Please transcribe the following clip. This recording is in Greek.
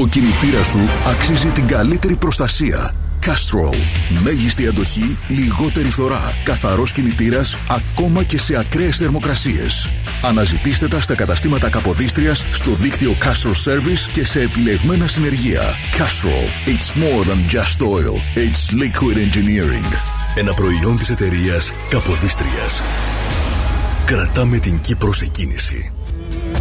Ο κινητήρας σου αξίζει την καλύτερη προστασία. Castrol. Μέγιστη αντοχή, λιγότερη φθορά. Καθαρός κινητήρας ακόμα και σε ακραίες θερμοκρασίες. Αναζητήστε τα στα καταστήματα Καποδίστριας, στο δίκτυο Castrol Service και σε επιλεγμένα συνεργεία. Castrol. It's more than just oil. It's liquid engineering. Ένα προϊόν της εταιρείας Καποδίστριας. Κρατάμε την Κύπρο σε κίνηση.